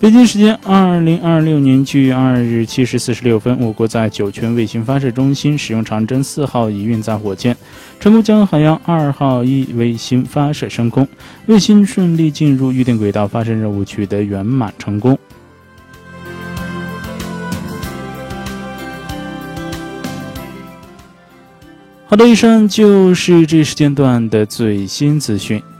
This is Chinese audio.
北京时间2026年7月2日7时46分，我国在酒泉卫星发射中心使用长征4号乙运载火箭，成功将海洋2号1卫星发射升空，卫星顺利进入预定轨道，发射任务取得圆满成功。好的，以上就是这时间段的最新资讯。